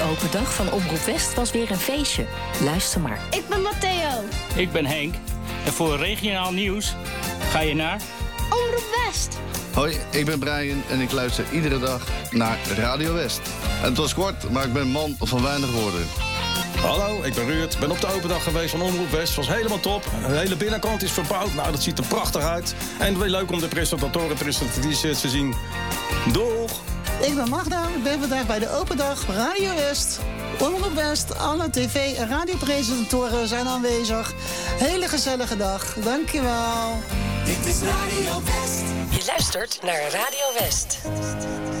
open dag van Omroep West was weer een feestje. Luister maar. Ik ben Matteo. Ik ben Henk. En voor regionaal nieuws ga je naar... Omroep West. Hoi, ik ben Brian en ik luister iedere dag naar Radio West. En het was kort, maar ik ben man van weinig woorden. Hallo, ik ben Ruud. Ben op de open dag geweest van Omroep West. Was helemaal top. De hele binnenkant is verbouwd. Nou, dat ziet er prachtig uit. En weer leuk om de presentatoren te zien. Doeg! Ik ben Magda. Ik ben vandaag bij de open dag Radio West. Omroep West, alle tv- en radiopresentatoren zijn aanwezig. Hele gezellige dag. Dankjewel. Dit is Radio West. Je luistert naar Radio West.